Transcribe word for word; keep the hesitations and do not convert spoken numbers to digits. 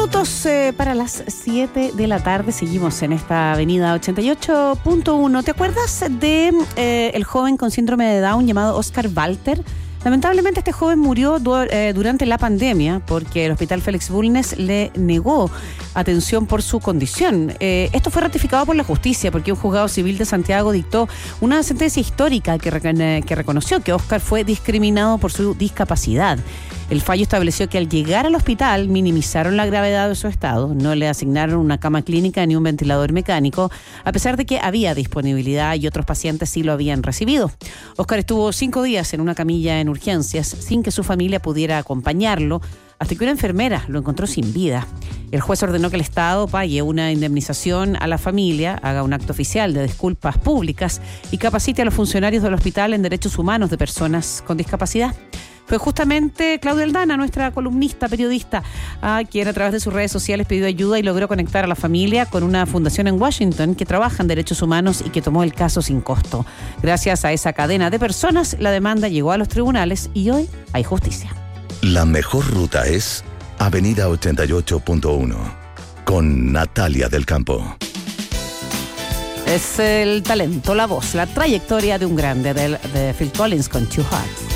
minutos eh, para las siete de la tarde. Seguimos en esta avenida ochenta y ocho punto uno. ¿Te acuerdas de eh, el joven con síndrome de Down llamado Oscar Walter? Lamentablemente este joven murió du- eh, durante la pandemia porque el Hospital Félix Bulnes le negó atención por su condición. Eh, esto fue ratificado por la justicia porque un juzgado civil de Santiago dictó una sentencia histórica que, re- que reconoció que Oscar fue discriminado por su discapacidad. El fallo estableció que al llegar al hospital minimizaron la gravedad de su estado, no le asignaron una cama clínica ni un ventilador mecánico, a pesar de que había disponibilidad y otros pacientes sí lo habían recibido. Oscar estuvo cinco días en una camilla en urgencias sin que su familia pudiera acompañarlo, hasta que una enfermera lo encontró sin vida. El juez ordenó que el Estado pague una indemnización a la familia, haga un acto oficial de disculpas públicas y capacite a los funcionarios del hospital en derechos humanos de personas con discapacidad. Fue justamente Claudia Aldana, nuestra columnista, periodista, a quien a través de sus redes sociales pidió ayuda y logró conectar a la familia con una fundación en Washington que trabaja en derechos humanos y que tomó el caso sin costo. Gracias a esa cadena de personas, la demanda llegó a los tribunales y hoy hay justicia. La mejor ruta es Avenida ochenta y ocho punto uno, con Natalia del Campo. Es el talento, la voz, la trayectoria de un grande, de, de Phil Collins con Two Hearts.